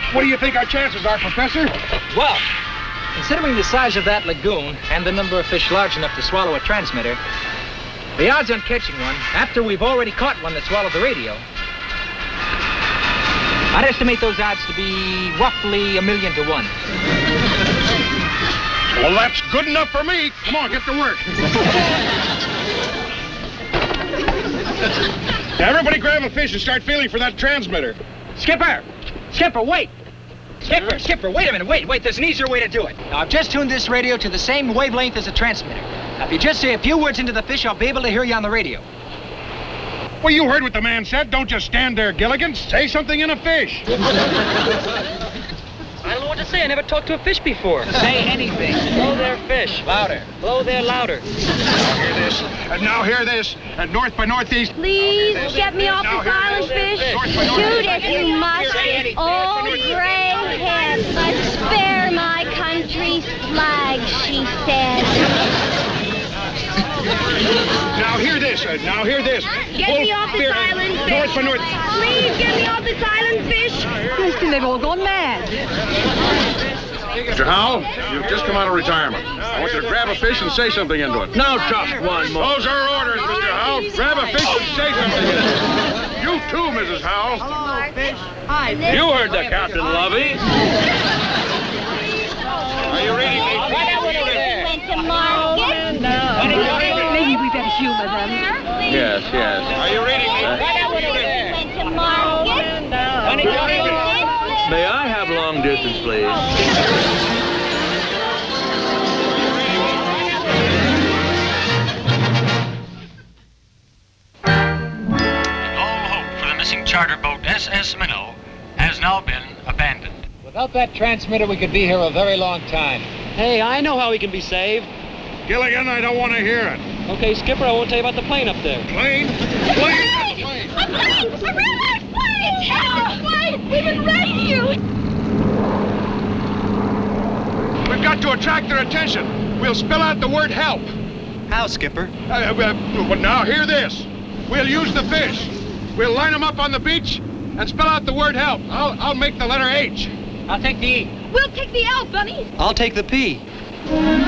What do you think our chances are, Professor? Well, considering the size of that lagoon and the number of fish large enough to swallow a transmitter, the odds on catching one, after we've already caught one that swallowed the radio, I'd estimate those odds to be roughly 1,000,000 to 1. Well, that's good enough for me. Come on, get to work. Now, everybody grab a fish and start feeling for that transmitter. Skipper! Skipper, wait! Skipper, wait a minute, wait. There's an easier way to do it. Now, I've just tuned this radio to the same wavelength as the transmitter. Now, if you just say a few words into the fish, I'll be able to hear you on the radio. Well, you heard what the man said. Don't just stand there, Gilligan. Say something in a fish. I don't know what to say. I never talked to a fish before. Say anything. Blow their fish. Louder. Blow their louder. Now hear this. And now hear this. And north by northeast. Please get me off this island, fish. Shoot if you must. Oh, gray head, but spare my country's flag, she said. Now hear this. Now hear this. Get me off this island, fish. North by north. Please get me off this island, fish. Listen, they've all gone mad. Mr. Howell, you've just come out of retirement. I want you to grab a fish and say something into it. No, just one more. Those are orders, Mr. Howell. Grab a fish and say something into it. You too, Mrs. Howell. Hi. You heard the captain, Lovey. Are you reading me? Went to market. Maybe we better humor them. Yes. Are you reading me? Went to market. May I have long distance, please? All hope for the missing charter boat SS Minnow has now been abandoned. Without that transmitter, we could be here a very long time. Hey, I know how he can be saved. Gilligan, I don't want to hear it. Okay, Skipper, I won't tell you about the plane up there. Plane? Plane? Plane? A plane! A real life plane! Help! Plane! We've been rescued! We've got to attract their attention. We'll spell out the word help. How, Skipper? Well, now hear this. We'll use the fish. We'll line them up on the beach and spell out the word help. I'll make the letter H. I'll take the E. We'll take the L, Bunny. I'll take the P.